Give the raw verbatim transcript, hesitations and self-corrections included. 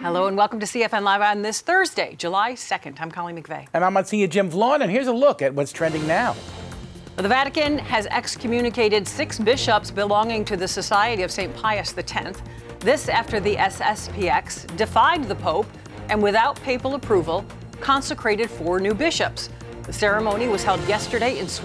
Hello and welcome to C F N Live on this Thursday, July second. I'm Colleen McVeigh. And I'm Monsignor Jim Vaughn, and here's a look at what's trending now. The Vatican has excommunicated six bishops belonging to the Society of Saint Pius the tenth. This after the S S P X defied the Pope and, without papal approval, consecrated four new bishops. The ceremony was held yesterday in Switzerland.